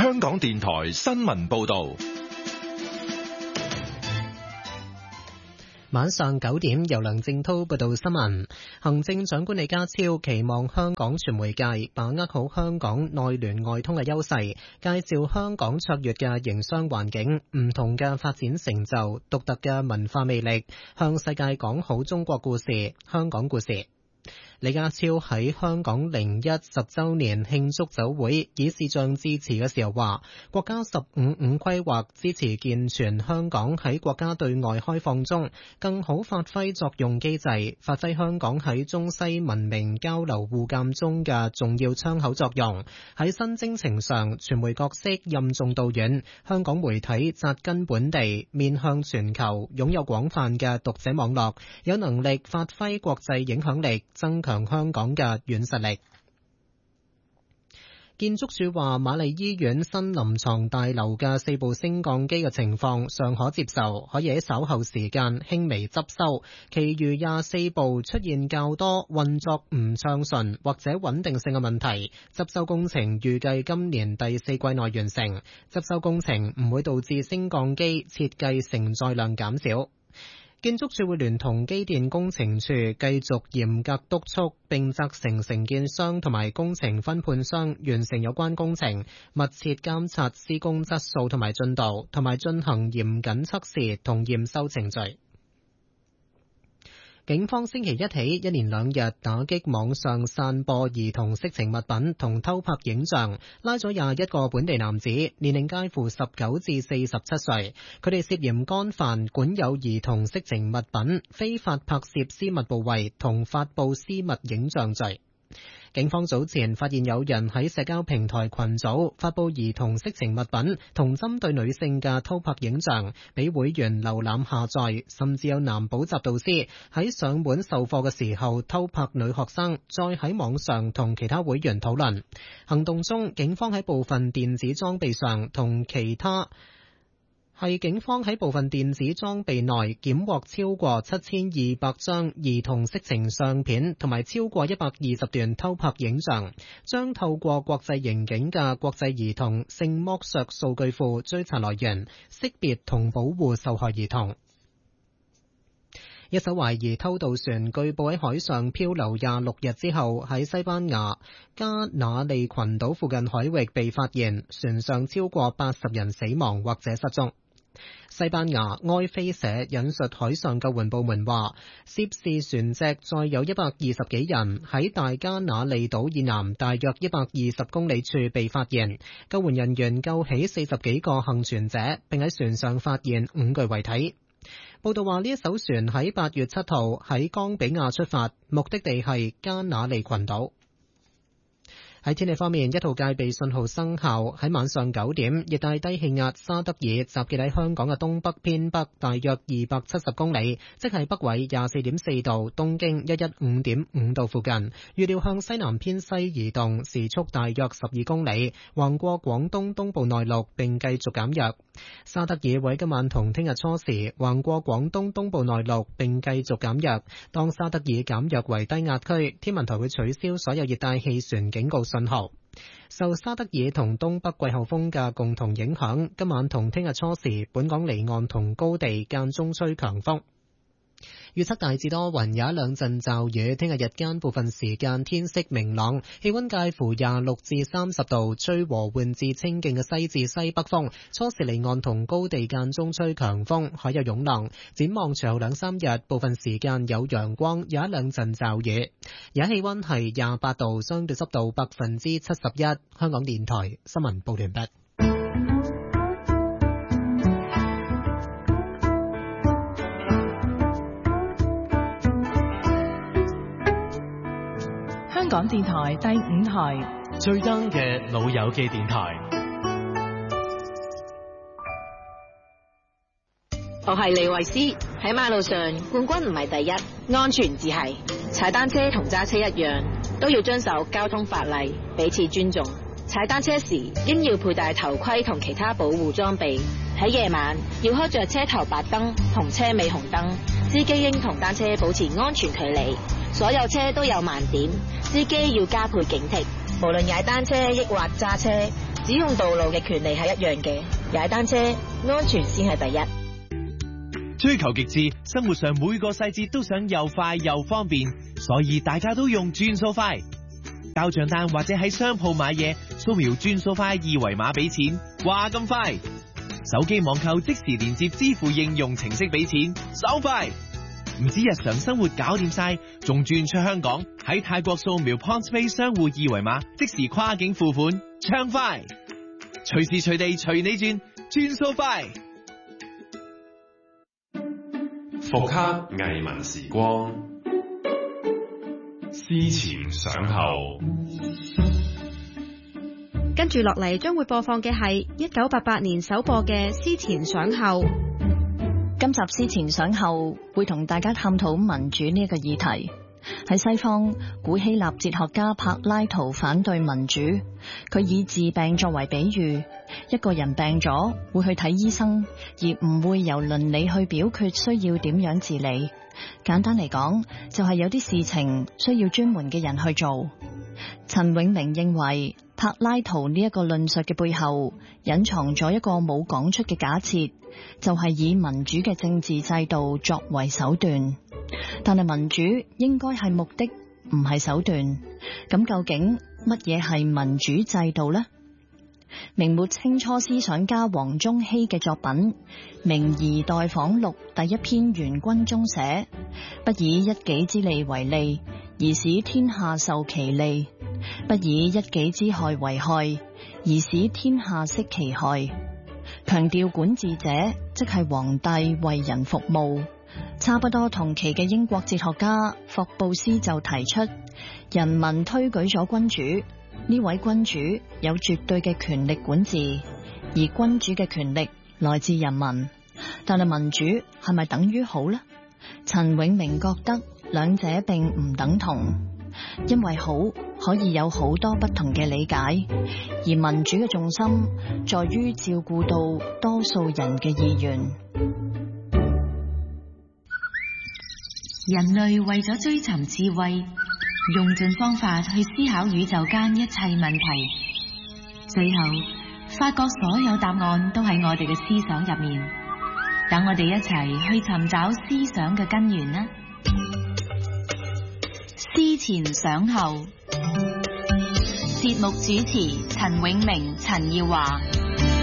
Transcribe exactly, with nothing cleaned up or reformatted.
香港電台新聞報道。 晚上九點，由梁正濤報道新聞。行政長官李家超期望香港傳媒界把握好香港內聯外通嘅優勢，介紹香港卓越嘅營商環境、唔同嘅發展成就、獨特嘅文化魅力，向世界講好中國故事、香港故事。李家超喺香港零一十週年慶祝酒會以視像致辭嘅時候話，國家十五五規劃支持健全香港喺國家對外開放中更好發揮作用機制，發揮香港喺中西文明交流互鑑中嘅重要窗口作用。喺新征程上，傳媒角色任重道遠，香港媒體紮根本地，面向全球，擁有廣泛嘅讀者網絡，有能力發揮國際影響力，增強香港嘅軟實力。建築署話，瑪麗醫院新臨床大樓嘅四部升降機嘅情況尚可接受，可以喺稍後時間輕微執修。其餘廿四部出現較多運作唔暢順或者穩定性嘅問題，執修工程預計今年第四季內完成。執修工程唔會導致升降機設計承載量減少。建築署會聯同機電工程處繼續嚴格督促並責成承建商同埋工程分判商完成有關工程，密切監察施工質素同埋進度，同埋進行嚴謹測試同驗收程序。警方星期一起一連兩日打擊網上散播兒童色情物品同偷拍影像，拉咗廿一個本地男子，年齡介乎十九至四十七歲。佢哋涉嫌干犯管有兒童色情物品、非法拍攝私密部位同發布私密影像罪。警方早前發現有人喺社交平台群組發布兒童色情物品同針對女性嘅偷拍影像，俾會員瀏覽下載，甚至有男補習導師喺上門授課嘅時候偷拍女學生，再喺網上同其他會員討論。行動中，警方喺部分電子裝備上同其他係警方喺部分電子裝備內檢獲超過七千二百張兒童色情相片，同埋超過一百二十段偷拍影像，將透過國際刑警嘅國際兒童性剝削數據庫追查來源，識別同保護受害兒童。一艘懷疑偷渡船據報喺海上漂流廿六日之後，喺西班牙加那利群島附近海域被發現，船上超過八十人死亡或者失蹤。西班牙埃菲社引述海上救援部門話，涉事船隻載有一百二十幾人，喺大加那利島以南大約一百二十公里處被發現。救援人員救起四十幾個幸存者，並喺船上發現五具遺體。報道話，呢一艘船喺八月七號喺岡比亞出發，目的地係加那利群島。喺天氣方面，一號戒備信號生效。喺晚上九點，熱帶低氣壓沙德爾集結喺香港嘅東北偏北大約二百七十公里，即係北緯廿四點四度，東經一一五點五度附近。預料向西南偏西移動，時速大約十二公里，橫過廣東東部內陸並繼續減弱。沙德爾會今晚同聽日初時橫過廣東東部內陸並繼續減弱。當沙德爾減弱為低壓區，天文台會取消所有熱帶氣旋警告信號。受沙德爾同東北季候風嘅共同影響，今晚同聽日初時本港離岸同高地間中吹強風。預測大致多雲，有一兩陣驟雨。聽日日間部分時間天色明朗，氣溫介乎廿六至三十度，吹和緩至清勁嘅西至西北風。初時離岸同高地間中吹強風，海有湧浪。展望隨後兩三日，部分時間有陽光，有一兩陣驟雨。而家氣溫係廿八度，相對濕度百分之七十一。香港電台新聞報完畢。 香港電台第五台最 young 嘅老友記電台。 我係李慧詩。喺馬路上，冠軍唔係第一，安全至係。踩單車同揸車一樣，都要遵守交通法例，彼此尊重。踩單車時應要佩戴頭盔同其他保護裝備。喺夜晚要開着車頭白燈同車尾紅燈。司機應同單車保持安全距離。所有車都有盲點，司機要加倍警惕。無論踩單車抑或揸車， 使用道路嘅權利係一樣嘅，踩單車安全先係第一。 追求極致，生活上每個細節都想又快又方便，所以大家都用轉數快。交賬單或者喺商鋪買嘢，掃描轉數快二維碼俾錢，話咁快。手機網購即時連接支付應用程式俾錢，手快。唔止日常生活搞掂晒，仲轉出香港，喺泰國掃描 PointsPay 商戶二維碼，即時跨境付款，暢快。隨時隨地隨你轉，轉數快。 復刻藝文時光，思前想後。 跟住落嚟將會播放嘅係一九八八年首播嘅《思前想後》。 今集思前想後會同大家探討民主呢一個議題。喺西方，古希臘哲學家柏拉圖反對民主，佢以治病作為比喻，一個人病咗會去睇醫生，而唔會由倫理去表決需要點樣治理。簡單嚟講，就係有啲事情需要專門嘅人去做。陳永明認為，柏拉圖呢一個論述嘅背後隱藏咗一個冇講出嘅假設，就係以民主嘅政治制度作為手段。但係民主應該係目的，唔係手段。咁究竟乜嘢係民主制度呢？明末清初思想家黃宗羲嘅作品《明夷待訪錄》第一篇原君中寫：不以一己之利為利，而使天下受其利；不以一己之害為害，而使天下悉其害。強調管治者即係皇帝為人服務。差不多同期嘅英國哲學家霍布斯就提出，人民推舉咗君主，呢位君主有絕對嘅權力管治，而君主嘅權力來自人民。但係民主係咪等於好呢？陳永明覺得兩者並唔等同，因為好可以有好多不同嘅理解，而民主嘅重心在於照顧到多數人嘅意願。 人類為咗追尋智慧，用盡方法去思考宇宙間一切問題，最後發覺所有答案都喺我哋嘅思想入面。等我哋一齊去尋找思想嘅根源啦！思前想後，節目主持陳永明、陳耀華。